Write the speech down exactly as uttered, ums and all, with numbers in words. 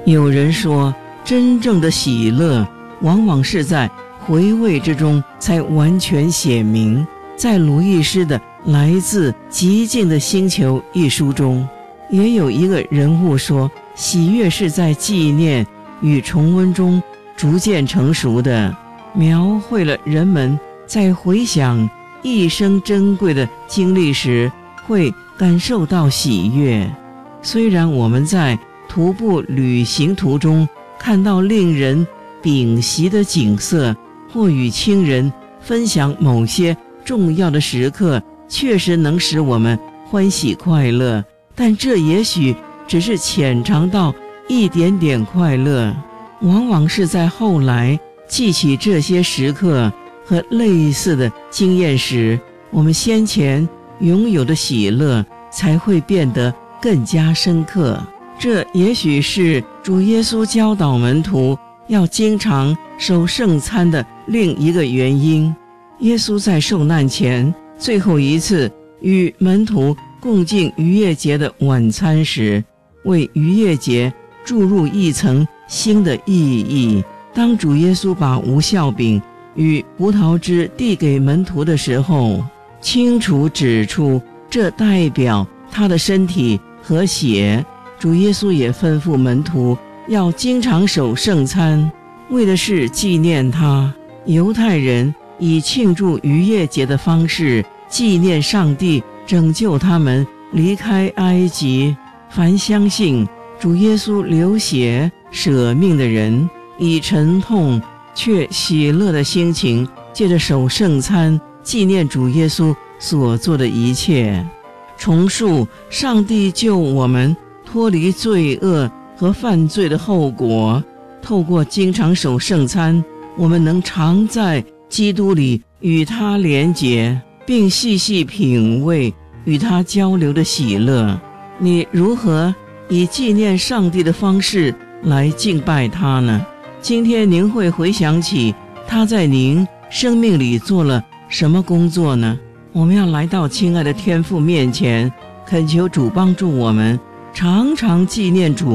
有人说，真正的喜乐往往是在回味之中才完全显明。在鲁易斯的《来自极静的星球》一书中，也有一个人物说，喜悦是在纪念与重温中逐渐成熟的，描绘了人们在回想一生珍贵的经历时会感受到喜悦。虽然我们在徒步旅行途中看到令人屏息的景色，或与亲人分享某些重要的时刻，确实能使我们欢喜快乐，但这也许只是浅尝到一点点快乐。往往是在后来记起这些时刻和类似的经验时，我们先前拥有的喜乐才会变得更加深刻。这也许是主耶稣教导门徒要经常守圣餐的另一个原因。耶稣在受难前最后一次与门徒共进逾越节的晚餐时，为逾越节注入一层新的意义。当主耶稣把无酵饼与葡萄汁递给门徒的时候，清楚指出这代表他的身体和血。主耶稣也吩咐门徒要经常守圣餐，为的是纪念他。犹太人以庆祝逾越节的方式纪念上帝拯救他们离开埃及。凡相信主耶稣流血舍命的人，以沉痛却喜乐的心情，借着守圣餐纪念主耶稣所做的一切，重述上帝救我们脱离罪恶和犯罪的后果。透过经常守圣餐，我们能常在基督里与他连结，并细细品味与他交流的喜乐。你如何以纪念上帝的方式来敬拜他呢？今天您会回想起他在您生命里做了什么工作呢？我们要来到亲爱的天父面前，恳求主帮助我们常常纪念主